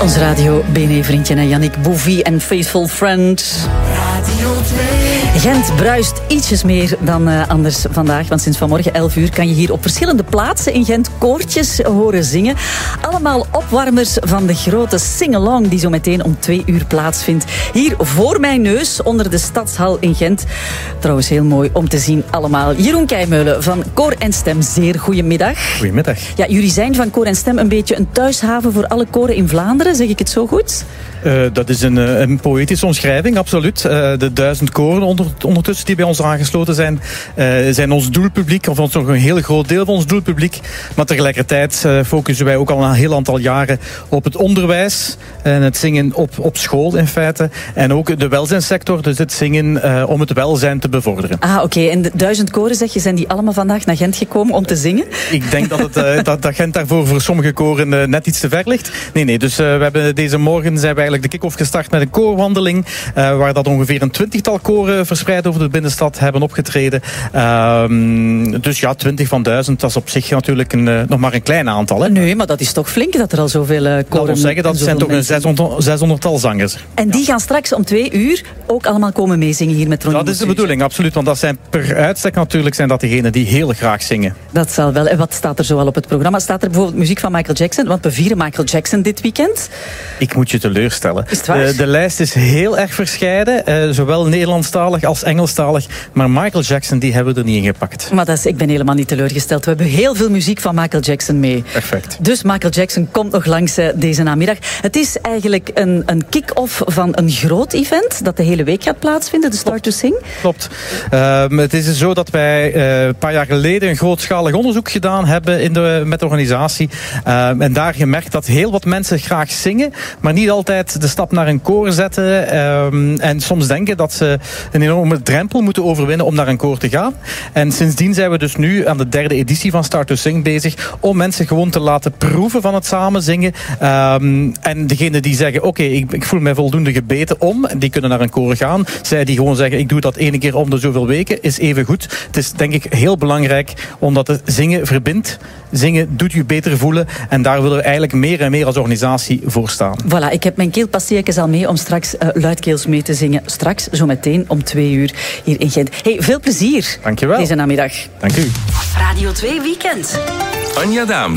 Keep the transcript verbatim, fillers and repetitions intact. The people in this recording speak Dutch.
Ons radio B N E-vriendje en Yannick Bouvy en Faithful Friend. Radio twee. Gent bruist ietsjes meer dan uh, anders vandaag, want sinds vanmorgen elf uur kan je hier op verschillende plaatsen in Gent koortjes horen zingen. Allemaal opwarmers van de grote sing-along die zo meteen om twee uur plaatsvindt. Hier voor mijn neus, onder de Stadshal in Gent. Trouwens heel mooi om te zien allemaal. Jeroen Keimeulen van Koor en Stem, zeer goedemiddag. Goedemiddag. Ja, jullie zijn van Koor en Stem een beetje een thuishaven voor alle koren in Vlaanderen, zeg ik het zo goed? Uh, dat is een, een poëtische omschrijving, absoluut. Uh, de duizend koren onder, ondertussen die bij ons aangesloten zijn, uh, zijn ons doelpubliek, of ons nog een heel groot deel van ons doelpubliek. Maar tegelijkertijd uh, focussen wij ook al een heel aantal jaren op het onderwijs en het zingen op, op school in feite. En ook de welzijnssector, dus het zingen uh, om het welzijn te bevorderen. Ah, oké. Okay. En de duizend koren, zeg je, zijn die allemaal vandaag naar Gent gekomen om te zingen? Ik denk dat, het, uh, dat, dat Gent daarvoor voor sommige koren uh, net iets te ver ligt. Nee, nee. Dus uh, we hebben deze morgen zijn we eigenlijk de kick-off gestart met een koorwandeling, uh, waar dat ongeveer een twintigtal koren verspreid over de binnenstad hebben opgetreden. Uh, dus ja, twintig van duizend, dat is op zich natuurlijk een, uh, nog maar een klein aantal. Hè? Nee, maar dat is toch flink dat er al zoveel uh, koren... Laat ons zeggen, dat zijn toch een zeshonderdtal zangers. En die ja. gaan straks om twee uur ook allemaal komen meezingen hier met Ronnie. Dat is de bedoeling, absoluut. Want dat zijn per uitstek natuurlijk zijn dat degenen die heel graag zingen. Dat zal wel. En wat staat er zoal op het programma? Staat er bijvoorbeeld muziek van Michael Jackson? Want we vieren Michael Jackson dit weekend. Ik moet je teleurstellen. Is het waar? De, de lijst is heel erg verscheiden. Uh, zowel Nederlandstalig als Engelstalig. Maar Michael Jackson, die hebben we er niet in gepakt. Maar dat is, ik ben helemaal niet teleurgesteld. We hebben heel veel muziek van Michael Jackson mee. Perfect. Dus Michael Jackson komt nog langs uh, deze namiddag. Het is eigenlijk een, een kick-off van een groot event dat de hele week gaat plaatsvinden, de Start to Sing. Klopt. Uh, het is zo dat wij uh, een paar jaar geleden een grootschalig onderzoek gedaan hebben in de, met de organisatie. Uh, en daar gemerkt dat heel wat mensen graag zingen, maar niet altijd de stap naar een koor zetten. Uh, en soms denken dat ze een enorme drempel moeten overwinnen om naar een koor te gaan. En sindsdien zijn we dus nu aan de derde editie van Start to Sing bezig om mensen gewoon te laten proeven van het samen zingen. Uh, en degenen die zeggen, oké, okay, ik, ik voel mij voldoende gebeten om, die kunnen naar een koor gaan. Zij die gewoon zeggen, ik doe dat ene keer om de zoveel weken, is even goed. Het is denk ik heel belangrijk, omdat het zingen verbindt. Zingen doet je beter voelen. En daar willen we eigenlijk meer en meer als organisatie voor staan. Voilà, ik heb mijn keelpastilleetjes al mee om straks uh, luidkeels mee te zingen. Straks, zo meteen, om twee uur hier in Gent. Hey, veel plezier. Dankjewel. Deze namiddag. Dank u. Radio twee Weekend. Anja Daams.